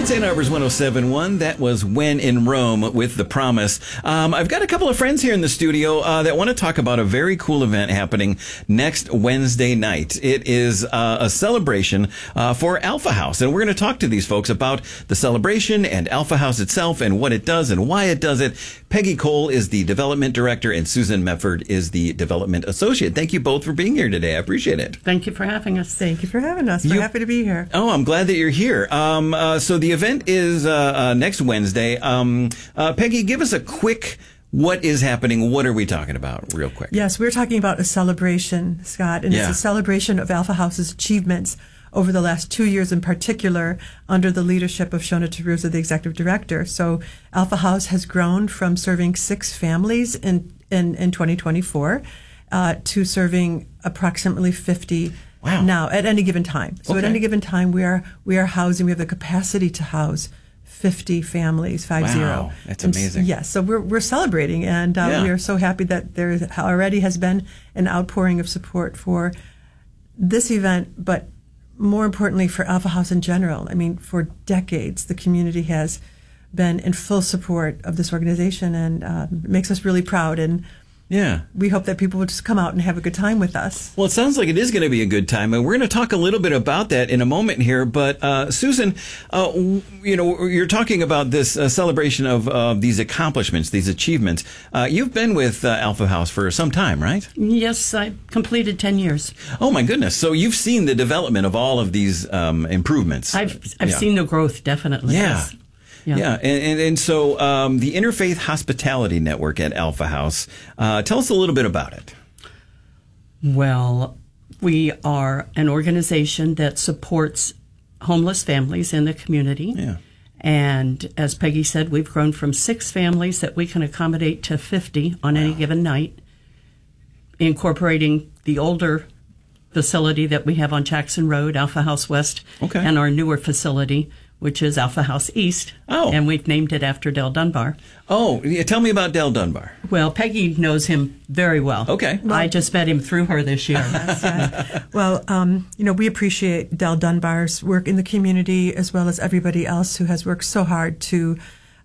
St. Arbor's 107.1. That was When in Rome with The Promise. I've got a couple of friends here in the studio that want to talk about a very cool event happening next Wednesday night. It is a celebration for Alpha House, and we're going to talk to these folks about the celebration and Alpha House itself and what it does and why it does it. Peggy Cole is the development director, and Susan Medford is the development associate. Thank you both for being here today. I appreciate it. Thank you for having us. Thank you for having us. We're happy to be here. Oh, I'm glad that you're here. So the event is next Wednesday. Peggy, give us a quick what is happening. What are we talking about real quick? Yes, we're talking about a celebration, Scott, and it's a celebration of Alpha House's achievements over the last 2 years in particular under the leadership of Shona Taruza, the executive director. So Alpha House has grown from serving 6 families in 2024 to serving approximately 50 now at any given time. So at any given time, we are housing, we have the capacity to house 50 families, 50. Wow, that's amazing. Yes, so we're celebrating, and we are so happy that there already has been an outpouring of support for this event, but more importantly for Alpha House in general. I mean, for decades, the community has been in full support of this organization, and it makes us really proud. And we hope that people will just come out and have a good time with us. Well, it sounds like it is going to be a good time, and we're going to talk a little bit about that in a moment here. But Susan, you're talking about this celebration of these accomplishments, these achievements. You've been with Alpha House for some time, right? Yes, I completed 10 years. Oh my goodness! So you've seen the development of all of these improvements. I've seen the growth, definitely. Yeah. Yes. And so the Interfaith Hospitality Network at Alpha House, tell us a little bit about it. Well, we are an organization that supports homeless families in the community. Yeah. And as Peggy said, we've grown from 6 families that we can accommodate to 50 on any given night, incorporating the older facility that we have on Jackson Road, Alpha House West, and our newer facility, which is Alpha House East. Oh. And we've named it after Dell Dunbar. Oh, tell me about Dell Dunbar. Well, Peggy knows him very well. Okay. Well, I just met him through her this year. Well, we appreciate Dell Dunbar's work in the community as well as everybody else who has worked so hard to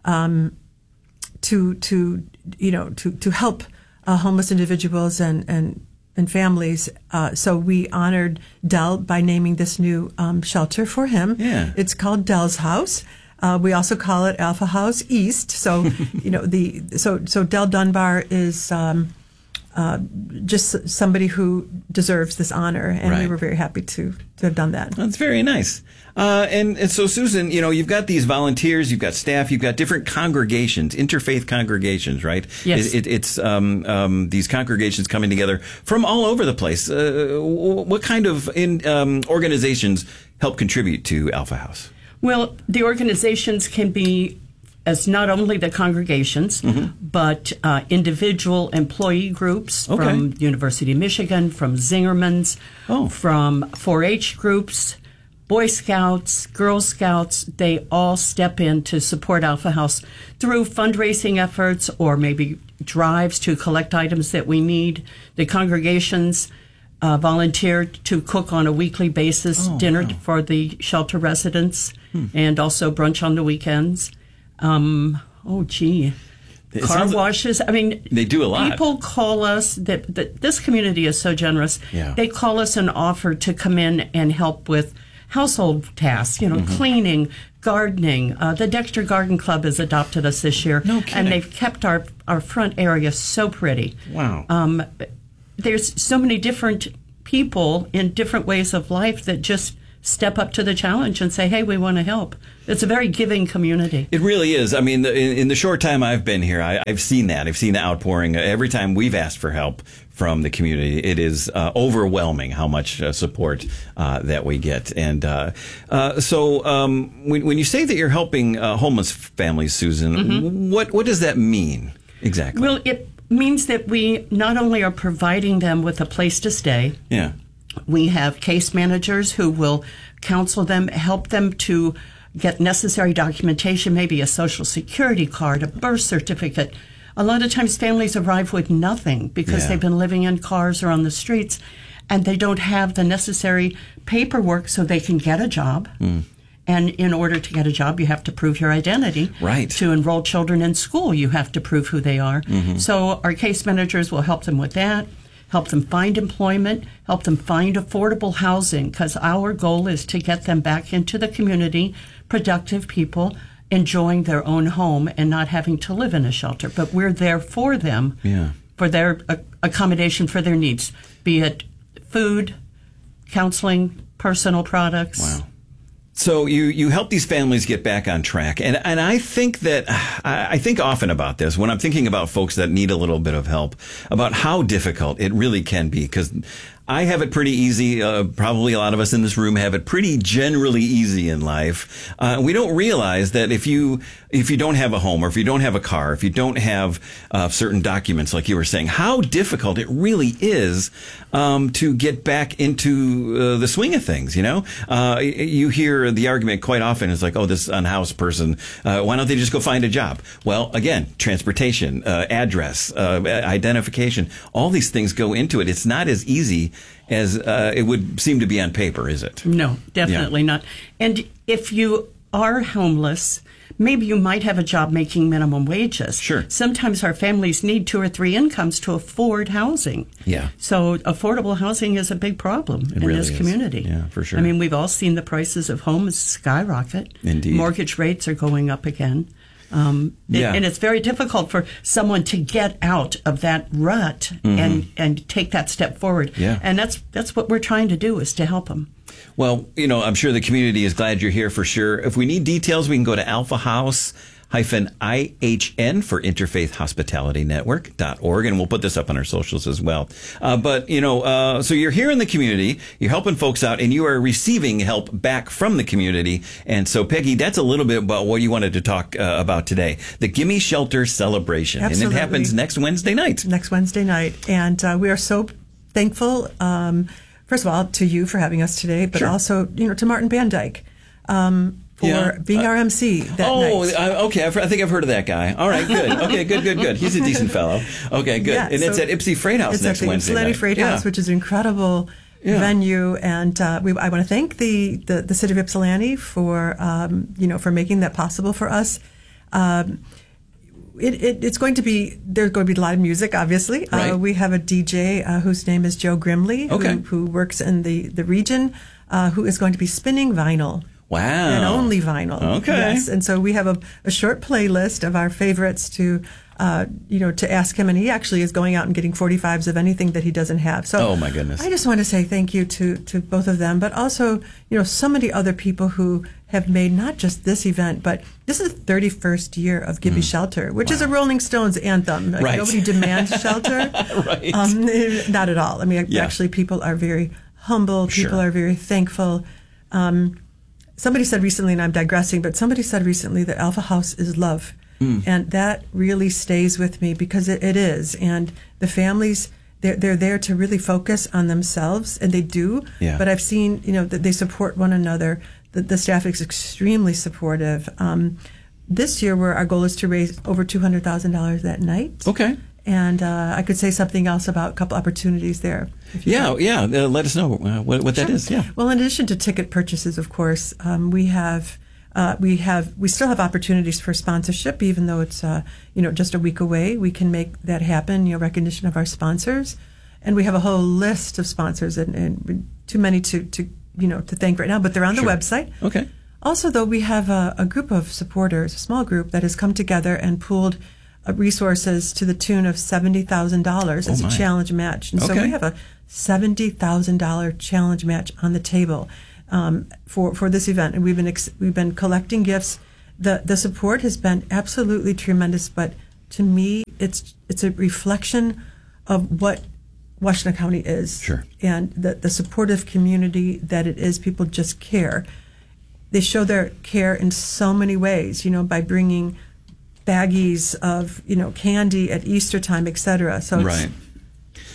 help homeless individuals and families. So we honored Dell by naming this new shelter for him. Yeah. It's called Dell's House. We also call it Alpha House East. So, so Dell Dunbar is just somebody who deserves this honor, and we were very happy to have done that. That's very nice. And so, Susan, you've got these volunteers, you've got staff, you've got different congregations, interfaith congregations, right? Yes. It's these congregations coming together from all over the place. What kind of organizations help contribute to Alpha House? Well, the organizations can be as not only the congregations, but individual employee groups from University of Michigan, from Zingerman's, from 4-H groups, Boy Scouts, Girl Scouts. They all step in to support Alpha House through fundraising efforts or maybe drives to collect items that we need. The congregations volunteer to cook on a weekly basis dinner for the shelter residents and also brunch on the weekends. Car washes. I mean, they do a lot. People call us, this community is so generous. Yeah. They call us and offer to come in and help with household tasks, cleaning, gardening. The Dexter Garden Club has adopted us this year. No kidding. And they've kept our front area so pretty. Wow. There's so many different people in different ways of life that just step up to the challenge and say, hey, we want to help. It's a very giving community. It really is. I mean, in the short time I've been here, I've seen that. I've seen the outpouring. Every time we've asked for help from the community, it is overwhelming how much support that we get. And so when you say that you're helping homeless families, Susan, what does that mean exactly? Well, it means that we not only are providing them with a place to stay. Yeah. We have case managers who will counsel them, help them to get necessary documentation, maybe a social security card, a birth certificate. A lot of times families arrive with nothing because they've been living in cars or on the streets, and they don't have the necessary paperwork so they can get a job And in order to get a job, you have to prove your identity. Right. To enroll children in school, you have to prove who they are. Mm-hmm. So our case managers will help them with that, help them find employment, help them find affordable housing, because our goal is to get them back into the community, productive people, enjoying their own home and not having to live in a shelter. But we're there for them, for their accommodation for their needs, be it food, counseling, personal products. Wow. So you help these families get back on track. And I think that I think often about this when I'm thinking about folks that need a little bit of help, about how difficult it really can be, because I have it pretty easy. Probably a lot of us in this room have it pretty generally easy in life. We don't realize that if you don't have a home, or if you don't have a car, if you don't have certain documents, like you were saying, how difficult it really is to get back into the swing of things. You know, you hear the argument quite often is like, "Oh, this unhoused person, why don't they just go find a job?" Well, again, transportation, address, identification, all these things go into it. It's not as easy as it would seem to be on paper, is it? No, definitely not. And if you are homeless, maybe you might have a job making minimum wages. Sure. Sometimes our families need 2 or 3 incomes to afford housing. Yeah. So affordable housing is a big problem in really this is. community. Yeah, for sure. I mean, we've all seen the prices of homes skyrocket. Indeed. Mortgage rates are going up again. And it's very difficult for someone to get out of that rut and take that step forward. Yeah. And that's what we're trying to do, is to help them. Well, you know, I'm sure the community is glad you're here for sure. If we need details, we can go to Alpha House IHN for Interfaith Hospitality Network.org, and we'll put this up on our socials as well. But, you know, so you're here in the community, you're helping folks out, and you are receiving help back from the community. And so, Peggy, that's a little bit about what you wanted to talk about today, the Gimme Shelter Celebration. Absolutely. And it happens next Wednesday night. Next Wednesday night. And we are so thankful, first of all, to you for having us today, but also, you know, to Martin Van Dyke. For being our MC that night. Okay. I think I've heard of that guy. All right, good. Okay, good. He's a decent fellow. Okay, good. Yeah, and it's at Ypsi Freight House next Wednesday night. It's at Ypsi Freight House, which is an incredible venue. And I want to thank the city of Ypsilanti for, for making that possible for us. It's going to be, there's going to be a lot of music, obviously. Right. We have a DJ whose name is Joe Grimley, who works in the region, who is going to be spinning vinyl. Wow. And only vinyl. Okay. Yes. And so we have a short playlist of our favorites to ask him. And he actually is going out and getting 45s of anything that he doesn't have. So oh, my goodness. I just want to say thank you to both of them, but also, so many other people who have made not just this event, but this is the 31st year of Gimme Shelter, which is a Rolling Stones anthem. Like, nobody demands shelter. Right. Not at all. I mean, actually, people are very humble. People are very thankful. Somebody said recently, and I'm digressing, but somebody said recently that Alpha House is love. And that really stays with me, because it is. And the families, they're there to really focus on themselves, and they do. Yeah. But I've seen, that they support one another. The staff is extremely supportive. This year, our goal is to raise over $200,000 that night. Okay. And I could say something else about a couple opportunities there. Let us know what that is. Yeah. Well, in addition to ticket purchases, of course, we still have opportunities for sponsorship, even though it's just a week away. We can make that happen. Recognition of our sponsors, and we have a whole list of sponsors, and too many to thank right now. But they're on the website. Okay. Also, though, we have a group of supporters, a small group that has come together and pooled resources to the tune of $70,000 as a challenge match. And so we have a $70,000 challenge match on the table for this event. And we've been collecting gifts. The support has been absolutely tremendous, but to me, it's a reflection of what Washtenaw County is. Sure. And the supportive community that it is. People just care. They show their care in so many ways, by bringing baggies of, candy at Easter time, etc. So right.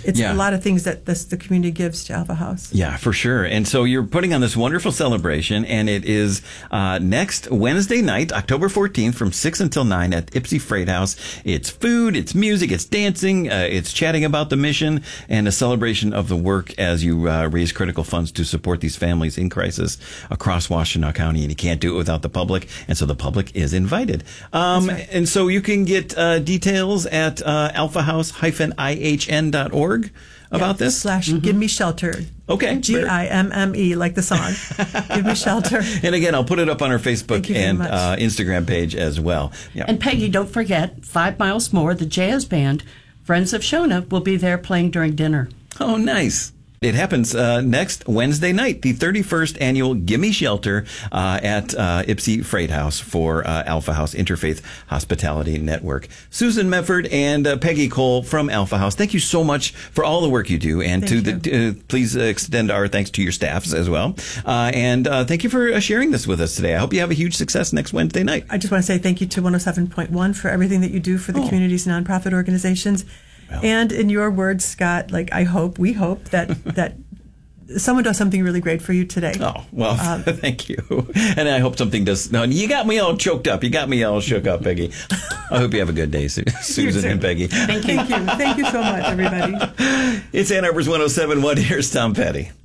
it's a lot of things that the community gives to Alpha House. Yeah, for sure. And so you're putting on this wonderful celebration, and it is next Wednesday night, October 14th, from 6 until 9 at Ypsi Freight House. It's food, it's music, it's dancing, it's chatting about the mission, and a celebration of the work as you raise critical funds to support these families in crisis across Washtenaw County. And you can't do it without the public, and so the public is invited. Right. And so you can get details at alphahouse-ihn.org about this. / Give Me Shelter. Okay. GIMME, like the song. Give Me Shelter. And again, I'll put it up on our Facebook and Instagram page as well. Yeah. And Peggy, don't forget, 5 miles more, the jazz band, Friends of Shona, will be there playing during dinner. Oh, nice. It happens next Wednesday night, the 31st annual Gimme Shelter at Ypsi Freight House for Alpha House Interfaith Hospitality Network. Susan Mefford and Peggy Cole from Alpha House, thank you so much for all the work you do, and please extend our thanks to your staffs as well. And thank you for sharing this with us today. I hope you have a huge success next Wednesday night. I just want to say thank you to 107.1 for everything that you do for the community's nonprofit organizations. Well. And in your words, Scott, we hope that someone does something really great for you today. Oh, well, thank you. And I hope something does. No, you got me all choked up. You got me all shook up, Peggy. I hope you have a good day, Susan and Peggy. Thank you. Thank you so much, everybody. It's Ann Arbor's 107.1. Here's Tom Petty.